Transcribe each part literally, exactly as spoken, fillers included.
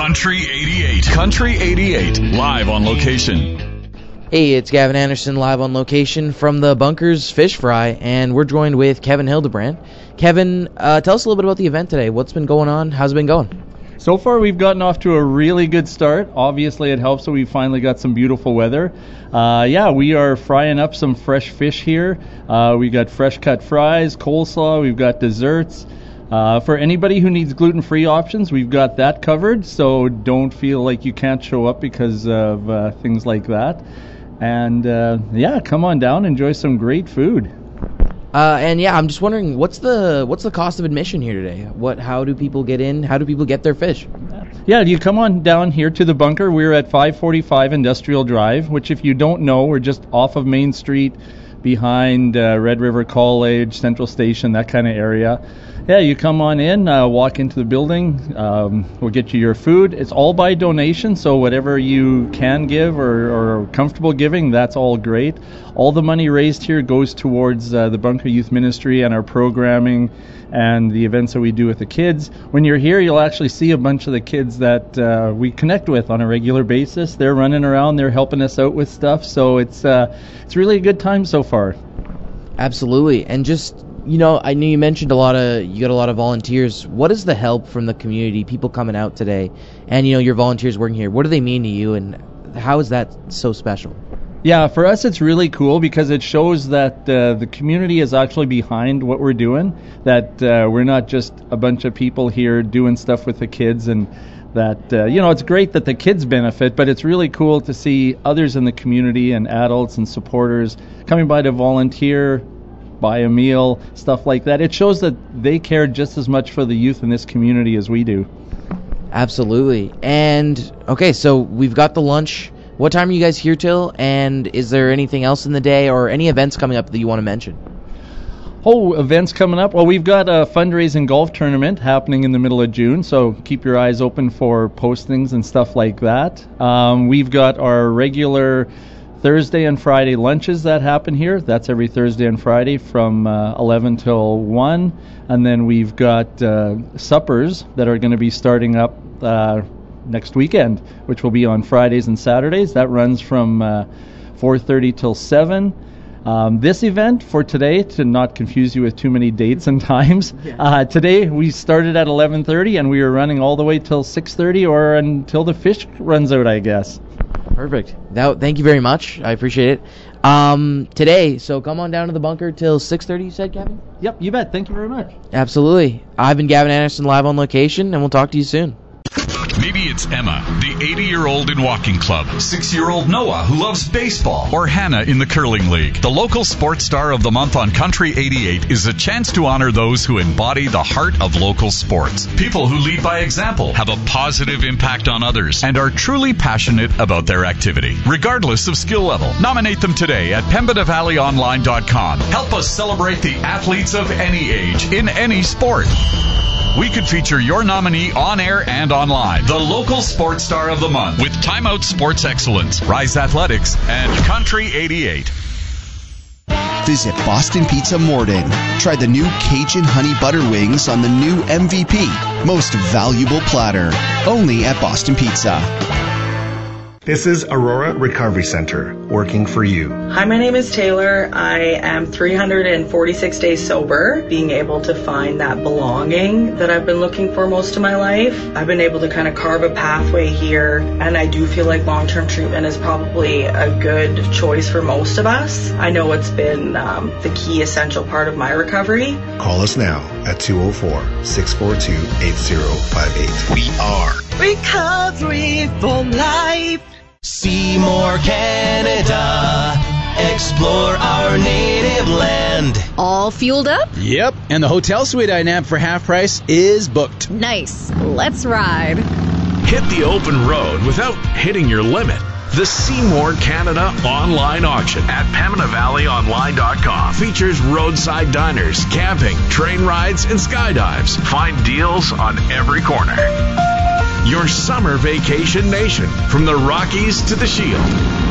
Country eighty-eight. Country eighty-eight, live on location. Hey, it's Gavin Anderson live on location from the Bunkers Fish Fry, and we're joined with Kevin Hildebrand. Kevin, uh, tell us a little bit about the event today. What's been going on? How's it been going? So far, we've gotten off to a really good start. Obviously, it helps that we finally got some beautiful weather. Uh, yeah, we are frying up some fresh fish here. Uh, we got fresh cut fries, coleslaw, we've got desserts. Uh, for anybody who needs gluten-free options, we've got that covered, so don't feel like you can't show up because of uh, things like that. And uh, yeah, come on down, enjoy some great food. Uh, and yeah, I'm just wondering, what's the what's the cost of admission here today? What? How do people get in? How do people get their fish? Yeah, you come on down here to the bunker. We're at five forty-five Industrial Drive, which if you don't know, we're just off of Main Street, behind uh, Red River College, Central Station, that kind of area. Yeah, you come on in, uh, walk into the building, um, we'll get you your food. It's all by donation, so whatever you can give or, or are comfortable giving, that's all great. All the money raised here goes towards uh, the Bunker Youth Ministry and our programming and the events that we do with the kids. When you're here, you'll actually see a bunch of the kids that uh, we connect with on a regular basis. They're running around, they're helping us out with stuff, so it's uh, it's really a good time so far. Absolutely. And just, you know, I know you mentioned a lot of, you got a lot of volunteers. What is the help from the community, people coming out today, and, you know, your volunteers working here? What do they mean to you, and how is that so special? Yeah, for us it's really cool because it shows that uh, the community is actually behind what we're doing, that uh, we're not just a bunch of people here doing stuff with the kids, and that, uh, you know, it's great that the kids benefit, but it's really cool to see others in the community and adults and supporters coming by to volunteer, buy a meal, stuff like that. It shows that they care just as much for the youth in this community as we do. Absolutely. And, okay, so we've got the lunch. What time are you guys here till? And is there anything else in the day or any events coming up that you want to mention? Oh, events coming up. Well, we've got a fundraising golf tournament happening in the middle of June, so keep your eyes open for postings and stuff like that. Um, we've got our regular Thursday and Friday lunches that happen here. That's every Thursday and Friday from uh, eleven till one. And then we've got uh, suppers that are going to be starting up uh, next weekend, which will be on Fridays and Saturdays. That runs from uh, four thirty till seven. Um, this event for today, to not confuse you with too many dates and times, yeah. uh, today we started at eleven thirty and we are running all the way till six thirty or until the fish runs out, I guess. Perfect. That, thank you very much. I appreciate it. Um, today, so come on down to the bunker till six thirty, you said, Gavin? Yep, you bet. Thank you very much. Absolutely. I've been Gavin Anderson live on location, and we'll talk to you soon. Maybe it's Emma, the eighty-year-old in walking club, six-year-old Noah who loves baseball, or Hannah in the curling league. The local sports star of the month on Country eighty-eight is a chance to honor those who embody the heart of local sports. People who lead by example, have a positive impact on others, and are truly passionate about their activity, regardless of skill level. Nominate them today at pembina valley online dot com. Help us celebrate the athletes of any age, in any sport. We could feature your nominee on air and online. The local sports star of the month with Time Out Sports Excellence, Rise Athletics, and Country eighty-eight. Visit Boston Pizza Morden. Try the new Cajun Honey Butter Wings on the new M V P, Most Valuable Platter. Only at Boston Pizza. This is Aurora Recovery Center, working for you. Hi, my name is Taylor. I am three hundred forty-six days sober, being able to find that belonging that I've been looking for most of my life. I've been able to kind of carve a pathway here, and I do feel like long-term treatment is probably a good choice for most of us. I know it's been um, the key essential part of my recovery. Call us now at two oh four, six four two, eight oh five eight. We are Recovery for Life. Seymour, Canada. Explore our native land. All fueled up? Yep, and the hotel suite I nabbed for half price is booked. Nice. Let's ride. Hit the open road without hitting your limit. The Seymour Canada online auction at pembina valley online dot com features roadside diners, camping, train rides, and skydives. Find deals on every corner. Your summer vacation nation, from the Rockies to the Shield.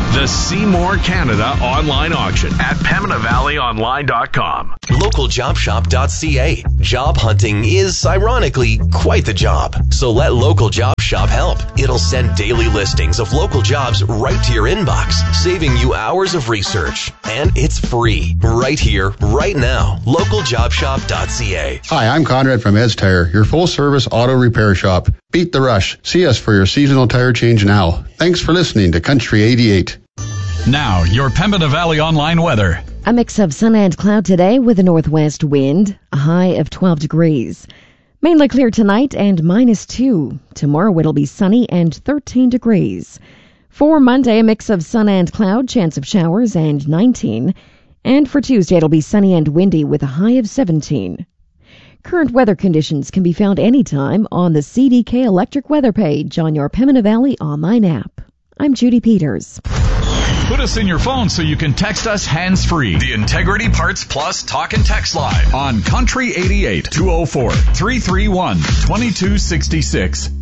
The Seymour Canada online auction at Pembina Valley Online dot com. local job shop dot c a. Job hunting is, ironically, quite the job. So let Local Job Shop help. It'll send daily listings of local jobs right to your inbox, saving you hours of research. And it's free. Right here, right now. local job shop dot c a. Hi, I'm Conrad from Ed's Tire, your full-service auto repair shop. Beat the rush. See us for your seasonal tire change now. Thanks for listening to Country eighty-eight. Now, your Pembina Valley online weather. A mix of sun and cloud today with a northwest wind, a high of twelve degrees. Mainly clear tonight and minus two. Tomorrow it'll be sunny and thirteen degrees. For Monday, a mix of sun and cloud, chance of showers, and nineteen. And for Tuesday, it'll be sunny and windy with a high of seventeen. Current weather conditions can be found anytime on the C D K Electric Weather page on your Pembina Valley online app. I'm Judy Peters. Put us in your phone so you can text us hands-free. The Integrity Parts Plus Talk and Text Line on Country eighty-eight, two oh four, three three one, two two six six.